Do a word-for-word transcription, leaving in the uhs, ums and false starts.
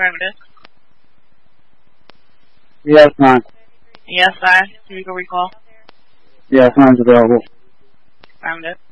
Affirmative. Yes, nine. Yes, I. Can we go recall? Yes, nine's available. Affirmative.